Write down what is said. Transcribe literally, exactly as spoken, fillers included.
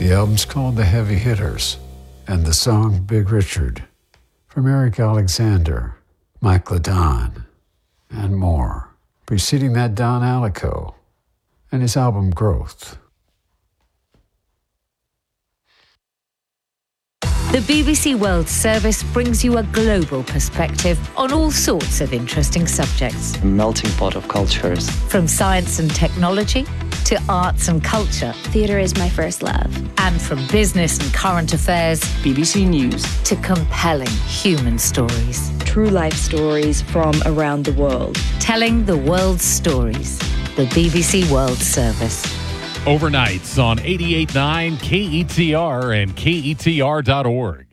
The album's called The Heavy Hitters, and the song Big Richard from Eric Alexander, Mike LaDon, and more. Preceding that, Don Alico and his album Growth. The B B C World Service brings you a global perspective on all sorts of interesting subjects. A melting pot of cultures. From science and technology to arts and culture. Theatre is my first love. And from business and current affairs. B B C News. To compelling human stories. True life stories from around the world. Telling the world's stories. The B B C World Service. Overnights on eighty-eight point nine K E T R and K E T R dot org.